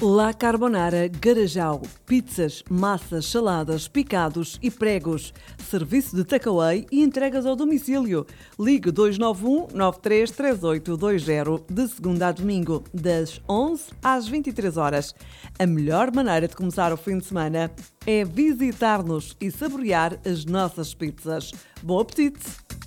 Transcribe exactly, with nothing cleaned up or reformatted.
La Carbonara Garajal. Pizzas, massas, saladas, picados e pregos. Serviço de takeaway e entregas ao domicílio. Ligue dois nove um, nove três três oito dois zero de segunda a domingo, das onze às vinte e três horas. A melhor maneira de começar o fim de semana é visitar-nos e saborear as nossas pizzas. Bom apetite!